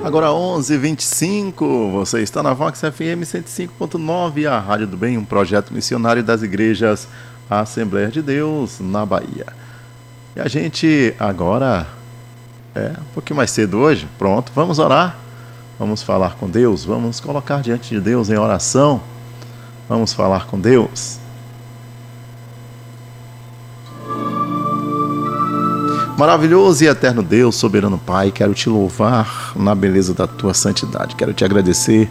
Agora 11h25, você está na Vox FM 105.9, a Rádio do Bem, um projeto missionário das igrejas Assembleia de Deus na Bahia. E a gente agora, um pouquinho mais cedo hoje, pronto, vamos orar, vamos falar com Deus, vamos colocar diante de Deus em oração, vamos falar com Deus. Maravilhoso e eterno Deus, soberano Pai, quero te louvar na beleza da tua santidade. Quero te agradecer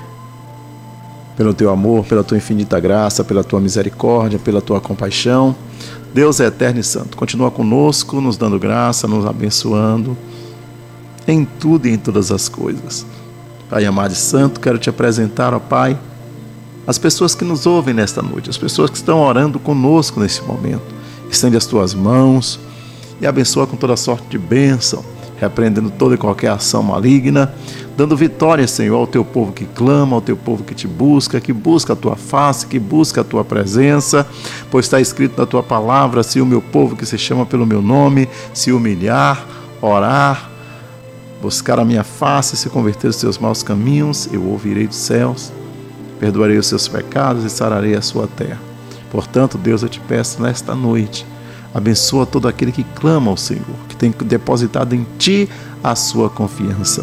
pelo teu amor, pela tua infinita graça, pela tua misericórdia, pela tua compaixão. Deus é eterno e santo. Continua conosco, nos dando graça, nos abençoando em tudo e em todas as coisas. Pai amado e santo, quero te apresentar, ó Pai, as pessoas que nos ouvem nesta noite, as pessoas que estão orando conosco nesse momento. Estende as tuas mãos e abençoa com toda sorte de bênção, repreendendo toda e qualquer ação maligna, dando vitória, Senhor, ao teu povo que clama, ao teu povo que te busca, que busca a tua face, que busca a tua presença, pois está escrito na tua palavra: se o meu povo que se chama pelo meu nome se humilhar, orar, buscar a minha face, se converter os seus maus caminhos, eu ouvirei dos céus, perdoarei os seus pecados e sararei a sua terra. Portanto, Deus, eu te peço nesta noite, abençoa todo aquele que clama ao Senhor, que tem depositado em Ti a sua confiança.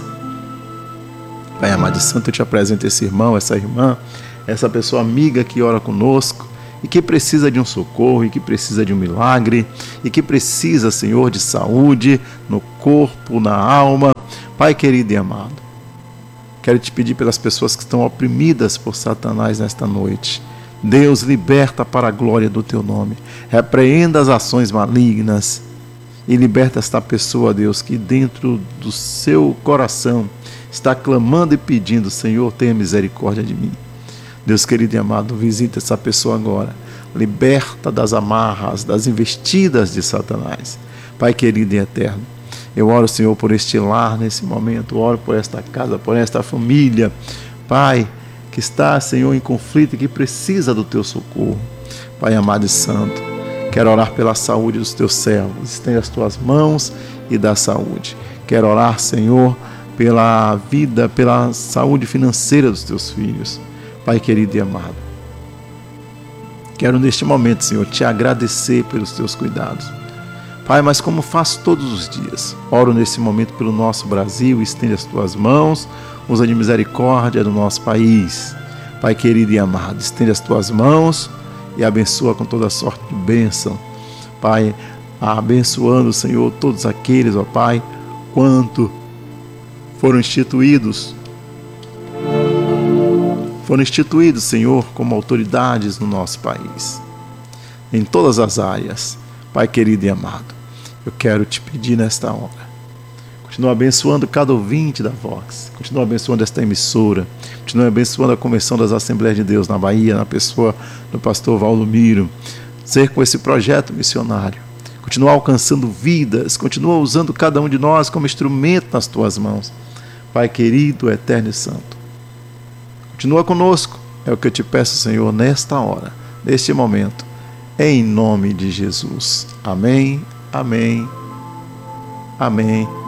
Pai amado e santo, eu te apresento esse irmão, essa irmã, essa pessoa amiga que ora conosco e que precisa de um socorro, e que precisa de um milagre, e que precisa, Senhor, de saúde no corpo, na alma. Pai querido e amado, quero te pedir pelas pessoas que estão oprimidas por Satanás nesta noite. Deus, liberta para a glória do teu nome. Repreenda as ações malignas e liberta esta pessoa, Deus, que dentro do seu coração está clamando e pedindo: Senhor, tenha misericórdia de mim. Deus querido e amado, visita essa pessoa agora. Liberta das amarras, das investidas de Satanás. Pai querido e eterno, eu oro, Senhor, por este lar nesse momento. Oro por esta casa, por esta família. Pai, que está, Senhor, em conflito e que precisa do teu socorro. Pai amado e santo, quero orar pela saúde dos teus servos. Estende as tuas mãos e dá saúde. Quero orar, Senhor, pela vida, pela saúde financeira dos teus filhos. Pai querido e amado, quero neste momento, Senhor, te agradecer pelos teus cuidados. Pai, mas como faço todos os dias, oro nesse momento pelo nosso Brasil, estende as tuas mãos, usa de misericórdia do nosso país. Pai querido e amado, estende as tuas mãos e abençoa com toda sorte de bênção. Pai, abençoando, Senhor, todos aqueles, ó Pai, quanto foram instituídos, Senhor, como autoridades no nosso país, em todas as áreas. Pai querido e amado, eu quero te pedir nesta hora, continua abençoando cada ouvinte da Vox, continua abençoando esta emissora, continua abençoando a Convenção das Assembleias de Deus na Bahia, na pessoa do pastor Valdomiro, ser com esse projeto missionário, continua alcançando vidas, continua usando cada um de nós como instrumento nas tuas mãos. Pai querido, eterno e santo, continua conosco, é o que eu te peço, Senhor, nesta hora, neste momento, em nome de Jesus. Amém, amém, amém.